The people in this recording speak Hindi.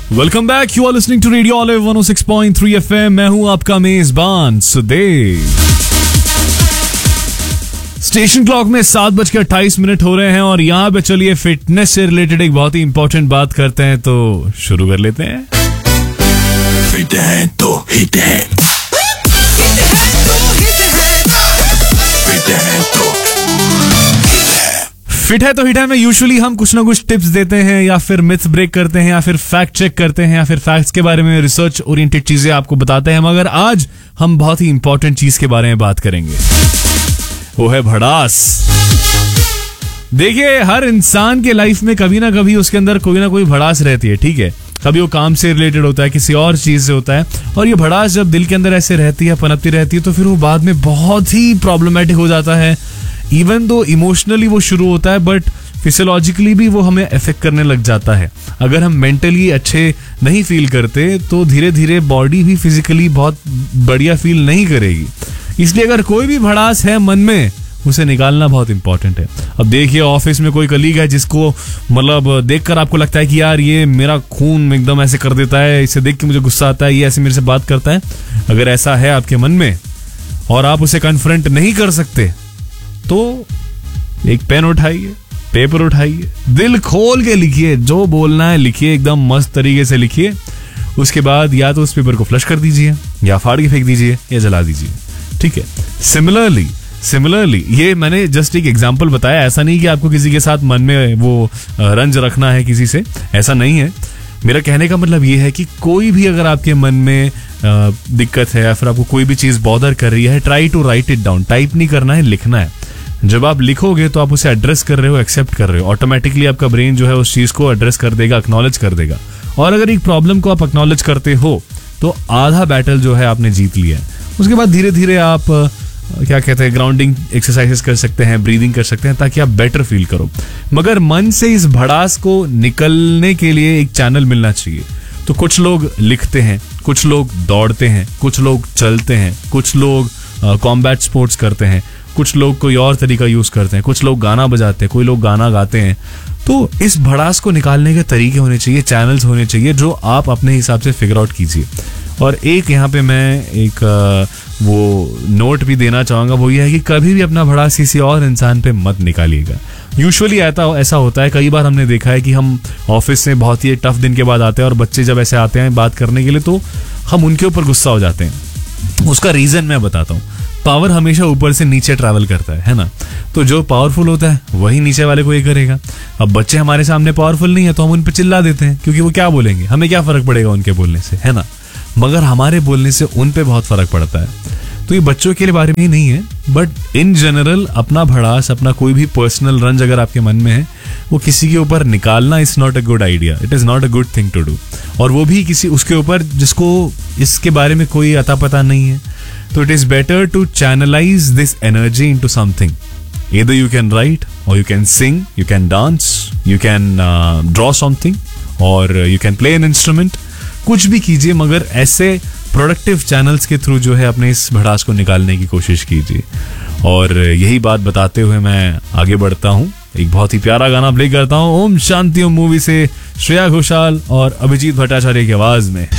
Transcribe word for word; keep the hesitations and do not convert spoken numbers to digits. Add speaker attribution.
Speaker 1: Welcome back, you are listening to radio olive one O six point three FM. मैं हूं आपका मेजबान सुदेव। स्टेशन क्लॉक में सात बज के अट्ठाईस मिनट हो रहे हैं और यहाँ पे चलिए फिटनेस से रिलेटेड एक बहुत ही इंपॉर्टेंट बात करते हैं, तो शुरू कर लेते हैं।
Speaker 2: फिट है तो हिट है, फिट है तो हिट है, फिट है तो
Speaker 1: फिट है तो हिट है में यूजुअली हम कुछ ना कुछ टिप्स देते हैं या फिर मिथ्स ब्रेक करते हैं या फिर फैक्ट चेक करते हैं या फिर फैक्ट्स के बारे में रिसर्च ओरिएंटेड चीजें आपको बताते हैं। मगर आज हम बहुत ही इंपॉर्टेंट चीज के बारे में बात करेंगे, वो है भड़ास। देखिए, हर इंसान के लाइफ में कभी ना कभी उसके अंदर कोई ना कोई भड़ास रहती है, ठीक है। कभी वो काम से रिलेटेड होता है, किसी और चीज से होता है, और ये भड़ास जब दिल के अंदर ऐसे रहती है, पनपती रहती है, तो फिर वो बाद में बहुत ही प्रॉब्लमेटिक हो जाता है। इवन दो इमोशनली वो शुरू होता है, बट फिजियोलॉजिकली भी वो हमें अफेक्ट करने लग जाता है। अगर हम मेंटली अच्छे नहीं फील करते तो धीरे धीरे बॉडी भी फिजिकली बहुत बढ़िया फील नहीं करेगी। इसलिए अगर कोई भी भड़ास है मन में, उसे निकालना बहुत इंपॉर्टेंट है। अब देखिए, ऑफिस में कोई कलीग है जिसको मतलब देखकर आपको लगता है कि यार ये मेरा खून एकदम ऐसे कर देता है, इसे देख के मुझे गुस्सा आता है, ये ऐसे मेरे से बात करता है। अगर ऐसा है आपके मन में और आप उसे कन्फ्रंट नहीं कर सकते, तो एक पेन उठाइए, पेपर उठाइए, दिल खोल के लिखिए, जो बोलना है लिखिए, एकदम मस्त तरीके से लिखिए। उसके बाद या तो उस पेपर को फ्लश कर दीजिए, या फाड़ के फेंक दीजिए, या जला दीजिए, ठीक है। सिमिलरली सिमिलरली ये मैंने जस्ट एक एग्जांपल बताया, ऐसा नहीं कि आपको किसी के साथ मन में वो रंज रखना है किसी से, ऐसा नहीं है। मेरा कहने का मतलब ये है कि कोई भी अगर आपके मन में दिक्कत है या फिर आपको कोई भी चीज बॉदर कर रही है, try to right it down. Type नहीं करना है, लिखना है। जब आप लिखोगे तो आप उसे एड्रेस कर रहे हो, एक्सेप्ट कर रहे हो, ऑटोमेटिकली आपका ब्रेन जो है उस चीज को एड्रेस कर देगा, एक्नॉलेज कर देगा। और अगर एक प्रॉब्लम को आप एक्नॉलेज करते हो तो आधा बैटल जो है आपने जीत लिया है। उसके बाद धीरे धीरे आप क्या कहते हैं, ग्राउंडिंग एक्सरसाइजेस कर सकते हैं, ब्रीदिंग कर सकते हैं, ताकि आप बेटर फील करो। मगर मन से इस भड़ास को निकलने के लिए एक चैनल मिलना चाहिए। तो कुछ लोग लिखते हैं, कुछ लोग दौड़ते हैं, कुछ लोग चलते हैं, कुछ लोग कॉम्बैट स्पोर्ट्स करते हैं, कुछ लोग कोई और तरीका यूज करते हैं, कुछ लोग गाना बजाते हैं, कोई लोग गाना गाते हैं। तो इस भड़ास को निकालने के तरीके होने चाहिए, चैनल्स होने चाहिए, जो आप अपने हिसाब से फिगर आउट कीजिए। और एक यहाँ पे मैं एक वो नोट भी देना चाहूंगा, वो ये है कि कभी भी अपना भड़ास किसी और इंसान पे मत निकालिएगा। यूजुअली ऐसा होता है, कई बार हमने देखा है कि हम ऑफिस से बहुत ही टफ दिन के बाद आते हैं और बच्चे जब ऐसे आते हैं बात करने के लिए, तो हम उनके ऊपर गुस्सा हो जाते हैं। उसका रीजन मैं बताता हूँ। पावर हमेशा ऊपर से नीचे ट्रैवल करता है है ना। तो जो पावरफुल होता है वही नीचे वाले को ये करेगा। अब बच्चे हमारे सामने पावरफुल नहीं है तो हम उन पे चिल्ला देते हैं, क्योंकि वो क्या बोलेंगे, हमें क्या फर्क पड़ेगा उनके बोलने से, है ना। मगर हमारे बोलने से उन पे बहुत फर्क पड़ता है। तो ये बच्चों के बारे में ही नहीं है, बट इन जनरल अपना भड़ास, अपना कोई भी पर्सनल रंज अगर आपके मन में है, वो किसी के ऊपर निकालना is not a good idea. It is not a good thing to do. और वो भी किसी उसके ऊपर जिसको इसके बारे में कोई अता पता नहीं है। तो it is better to channelise this energy into something. Either you can write, or you can sing, you can dance, you can uh, draw something, or you can play an instrument. कुछ भी कीजिए, मगर ऐसे प्रोडक्टिव चैनल्स के थ्रू जो है अपने इस भड़ास को निकालने की कोशिश कीजिए। और यही बात बताते हुए मैं आगे बढ़ता हूँ, एक बहुत ही प्यारा गाना प्ले करता हूँ, ओम शांति ओम मूवी से, श्रेया घोषाल और अभिजीत भट्टाचार्य की आवाज में।